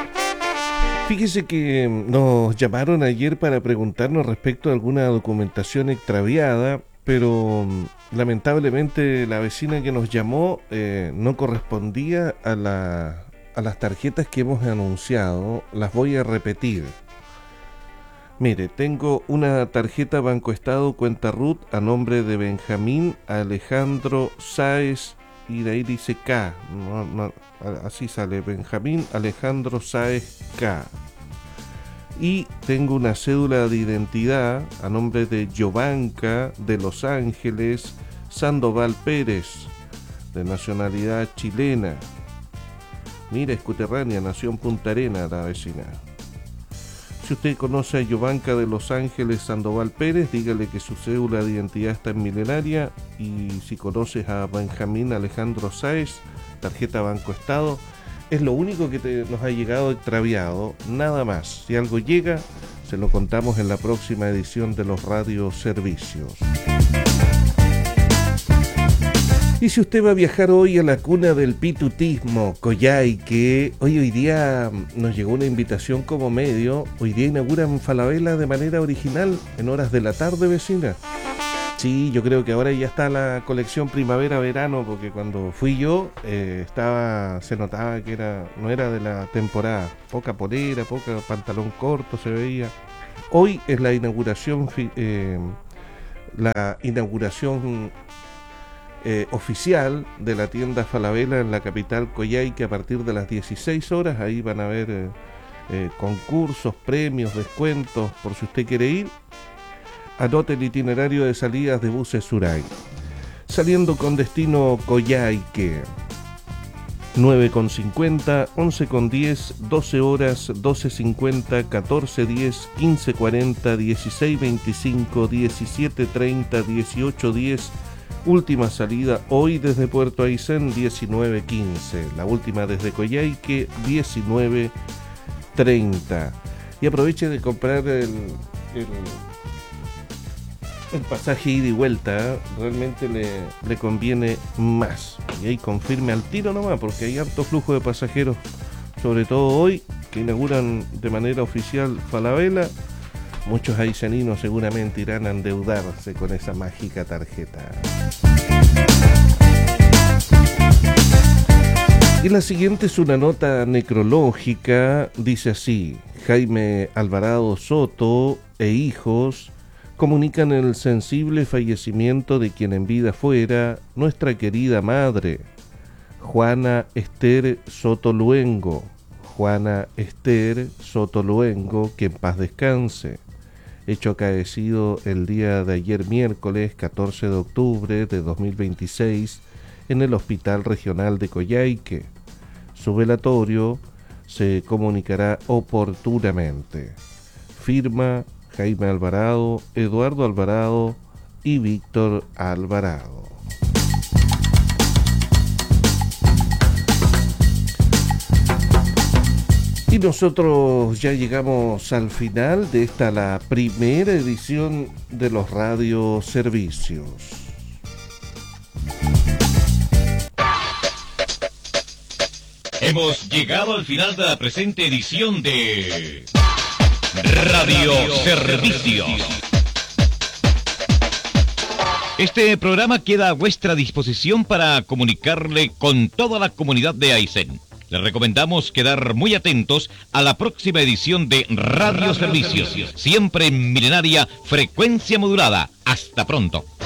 Fíjese que nos llamaron ayer para preguntarnos respecto a alguna documentación extraviada, pero lamentablemente la vecina que nos llamó no correspondía a las tarjetas que hemos anunciado. Las voy a repetir. Mire, tengo una tarjeta Banco Estado cuenta RUT a nombre de Benjamín Alejandro Sáez, y de ahí dice K, así sale, Benjamín Alejandro Sáez K. Y tengo una cédula de identidad a nombre de Jovanka de Los Ángeles Sandoval Pérez, de nacionalidad chilena. Mira, escuterránea, nació en Punta Arenas la vecina. Si usted conoce a Jovanka de Los Ángeles Sandoval Pérez, dígale que su cédula de identidad está en Milenaria. Y si conoces a Benjamín Alejandro Sáez, tarjeta Banco Estado, es lo único que nos ha llegado extraviado, nada más. Si algo llega, se lo contamos en la próxima edición de los radioservicios. Y si usted va a viajar hoy a la cuna del pitutismo, Coyhaique, hoy día nos llegó una invitación como medio. Hoy día inauguran Falabella de manera original en horas de la tarde, vecina. Sí, yo creo que ahora ya está la colección primavera-verano, porque cuando fui yo se notaba que no era de la temporada. Poca polera, poca pantalón corto se veía. Hoy es la inauguración oficial de la tienda Falabella en la capital Coyhaique a partir de las 16 horas. Ahí van a haber concursos, premios, descuentos, por si usted quiere ir. Anote el itinerario de salidas de buses Suray. Saliendo con destino Coyhaique, 9:50, 11:10, 12 horas, 12:50, 14:10, 15:40, 16:25, 17:30, 18:10. Última salida hoy desde Puerto Aysén, 19:15. La última desde Coyhaique, 19:30. Y aproveche de comprar el pasaje ida y vuelta, realmente le conviene más. Y ahí confirme al tiro nomás, porque hay harto flujo de pasajeros, sobre todo hoy, que inauguran de manera oficial Falabella. Muchos ayseninos seguramente irán a endeudarse con esa mágica tarjeta. Y la siguiente es una nota necrológica, dice así: Jaime Alvarado Soto e hijos comunican el sensible fallecimiento de quien en vida fuera nuestra querida madre, Juana Esther Soto Luengo. Juana Esther Soto Luengo, que en paz descanse. Hecho acaecido el día de ayer miércoles 14 de octubre de 2026 en el Hospital Regional de Coyhaique. Su velatorio se comunicará oportunamente. Firma Jaime Alvarado, Eduardo Alvarado y Víctor Alvarado. Y nosotros ya llegamos al final de la primera edición de los radioservicios. Hemos llegado al final de la presente edición de Radioservicios. Este programa queda a vuestra disposición para comunicarle con toda la comunidad de Aysén. Les recomendamos quedar muy atentos a la próxima edición de Radioservicios, siempre en milenaria frecuencia modulada. Hasta pronto.